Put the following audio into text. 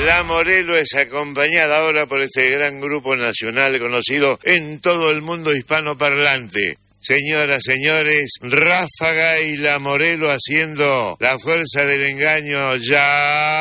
La Morelo es acompañada ahora por este gran grupo nacional conocido en todo el mundo hispanoparlante. Señoras, señores, Ráfaga y La Morelo haciendo La Fuerza del Engaño ya.